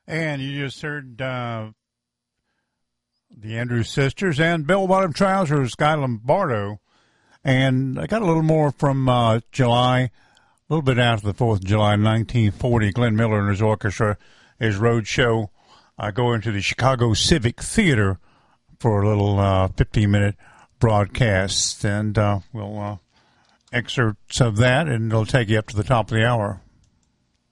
And you just heard the Andrews Sisters and Bell Bottom Trousers, Guy Lombardo. And I got a little more from July, a little bit after the 4th of July, 1940. Glenn Miller and his orchestra, his road show, going to the Chicago Civic Theater for a little 15-minute broadcast. And we'll excerpts of that, and it'll take you up to the top of the hour.